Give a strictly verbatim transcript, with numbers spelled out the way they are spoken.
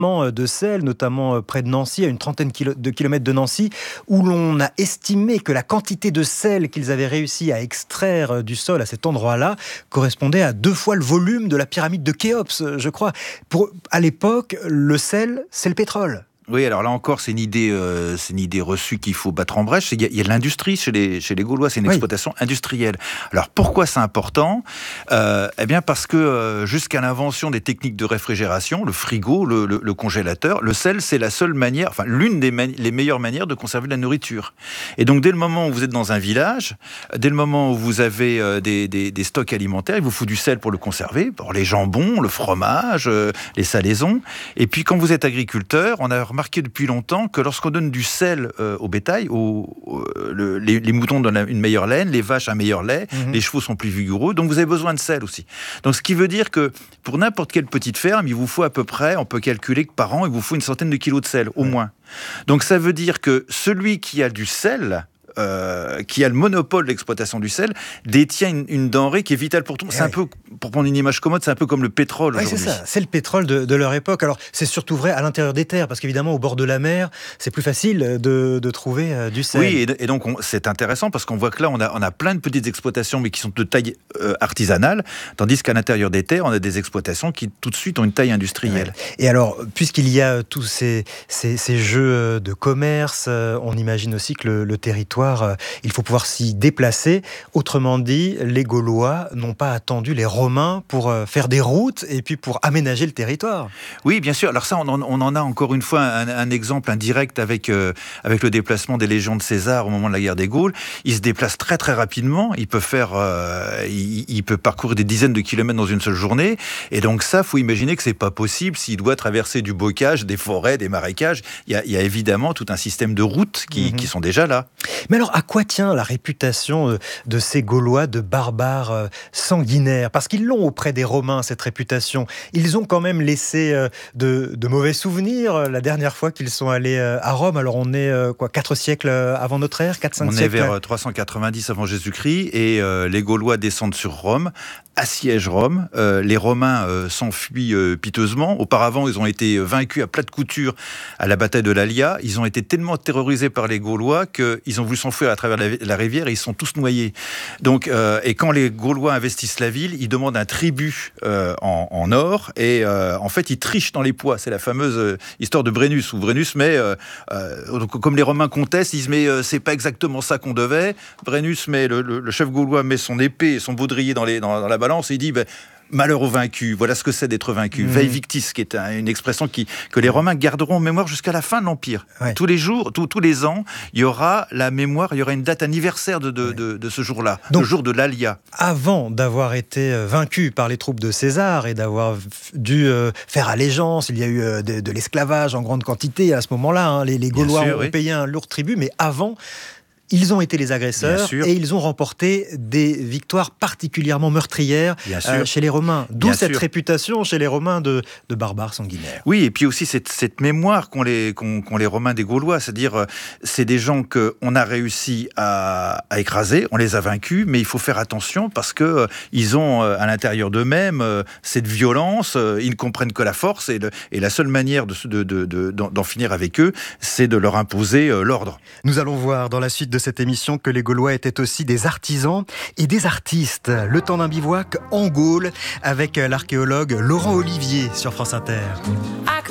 de sel, notamment près de Nancy, à une trentaine de kilomètres de Nancy, où l'on a estimé que la quantité de sel qu'ils avaient réussi à extraire du sol à cet endroit-là correspondait à deux fois le volume de la pyramide de Khéops, je crois. Pour, à l'époque, le sel, c'est le pétrole. Oui, alors là encore, c'est une idée, euh, c'est une idée reçue qu'il faut battre en brèche. Il y a, il y a de l'industrie chez les, chez les Gaulois, c'est une oui. exploitation industrielle. Alors pourquoi c'est important ? euh, Eh bien parce que euh, jusqu'à l'invention des techniques de réfrigération, le frigo, le, le, le congélateur, le sel, c'est la seule manière, enfin l'une des mani- les meilleures manières de conserver de la nourriture. Et donc dès le moment où vous êtes dans un village, dès le moment où vous avez euh, des, des, des stocks alimentaires, il vous faut du sel pour le conserver, pour les jambons, le fromage, euh, les salaisons. Et puis quand vous êtes agriculteur, on a remarqué depuis longtemps que lorsqu'on donne du sel euh, au bétail, au, au, le, les, les moutons donnent une meilleure laine, les vaches un meilleur lait, mmh. les chevaux sont plus vigoureux, donc vous avez besoin de sel aussi. Donc ce qui veut dire que pour n'importe quelle petite ferme, il vous faut à peu près, on peut calculer que par an, il vous faut une centaine de kilos de sel, au mmh. moins. Donc ça veut dire que celui qui a du sel, Euh, qui a le monopole de l'exploitation du sel, détient une, une denrée qui est vitale pour tout. C'est ouais. un peu, pour prendre une image commode, c'est un peu comme le pétrole ouais, aujourd'hui. C'est ça, c'est le pétrole de, de leur époque. Alors, c'est surtout vrai à l'intérieur des terres, parce qu'évidemment, au bord de la mer, c'est plus facile de, de trouver euh, du sel. Oui, et, et donc on, c'est intéressant, parce qu'on voit que là, on a, on a plein de petites exploitations, mais qui sont de taille euh, artisanale, tandis qu'à l'intérieur des terres, on a des exploitations qui, tout de suite, ont une taille industrielle. Ouais. Et alors, puisqu'il y a tous ces, ces, ces jeux de commerce, euh, on imagine aussi que le, le territoire, euh, il faut pouvoir s'y déplacer. Autrement dit, les Gaulois n'ont pas attendu les Romains pour euh, faire des routes et puis pour aménager le territoire. Oui, bien sûr. Alors ça, on en, on en a encore une fois un, un exemple indirect avec, euh, avec le déplacement des légions de César au moment de la guerre des Gaules. Ils se déplacent très très rapidement. Ils peuvent faire, euh, ils, ils peuvent parcourir des dizaines de kilomètres dans une seule journée. Et donc ça, faut imaginer que c'est pas possible s'il doit traverser du bocage, des forêts, des marécages. Il y a, il y a évidemment tout un système de routes qui, mmh. qui sont déjà là. Mais alors, à quoi tient la réputation de ces Gaulois de barbares sanguinaires ? Parce qu'ils l'ont auprès des Romains, cette réputation. Ils ont quand même laissé de, de mauvais souvenirs la dernière fois qu'ils sont allés à Rome. Alors on est quoi, quatre siècles avant notre ère, quatre cinq siècles ? On est vers trois cent quatre-vingt-dix avant Jésus-Christ et euh, les Gaulois descendent sur Rome, assiègent Rome. Euh, les Romains euh, s'enfuient euh, piteusement. Auparavant, ils ont été vaincus à plat de couture à la bataille de l'Allia. Ils ont été tellement terrorisés par les Gaulois qu'ils ont voulu s'enfuir à travers la, la rivière et ils sont tous noyés. Donc, euh, et quand les Gaulois investissent la ville, ils demandent un tribut euh, en, en or et euh, en fait, ils trichent dans les poids. C'est la fameuse euh, histoire de Brennus où Brennus met, euh, euh, comme les Romains contestent, ils disent mais euh, c'est pas exactement ça qu'on devait. Brennus met, le, le, le chef gaulois met son épée et son baudrier dans, les, dans, dans la balance et il dit ben, malheur aux vaincus, voilà ce que c'est d'être vaincu. Mmh. Vei victis, qui est un, une expression qui, que les Romains garderont en mémoire jusqu'à la fin de l'Empire. Ouais. Tous les jours, tous, tous les ans, il y aura la mémoire, il y aura une date anniversaire de, de, ouais. de, de ce jour-là, donc, le jour de l'Allia. Avant d'avoir été vaincu par les troupes de César et d'avoir dû euh, faire allégeance, il y a eu euh, de, de l'esclavage en grande quantité à ce moment-là. Hein, les, les Gaulois sûr, ont oui. payé un lourd tribut, mais avant... Ils ont été les agresseurs et ils ont remporté des victoires particulièrement meurtrières euh, chez les Romains. D'où Bien cette sûr. réputation chez les Romains de, de barbares sanguinaires. Oui, et puis aussi cette, cette mémoire qu'ont les, qu'ont, qu'ont les Romains des Gaulois. C'est-à-dire, euh, c'est des gens qu'on a réussi à, à écraser, on les a vaincus, mais il faut faire attention parce qu'ils euh, ont euh, à l'intérieur d'eux-mêmes euh, cette violence, euh, ils ne comprennent que la force et, le, et la seule manière de, de, de, de, d'en, d'en finir avec eux, c'est de leur imposer euh, l'ordre. Nous allons voir dans la suite de cette émission que les Gaulois étaient aussi des artisans et des artistes. Le temps d'un bivouac en Gaule avec l'archéologue Laurent Olivier sur France Inter.